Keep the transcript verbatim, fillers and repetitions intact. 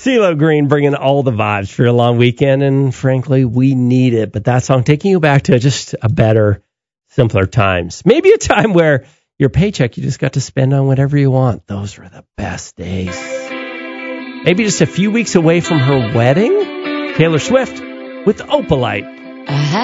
CeeLo Green bringing all the vibes for your long weekend, and frankly, we need it. But that song taking you back to just a better, simpler times. Maybe a time where your paycheck you just got to spend on whatever you want. Those were the best days. Maybe just a few weeks away from her wedding. Taylor Swift with Opalite.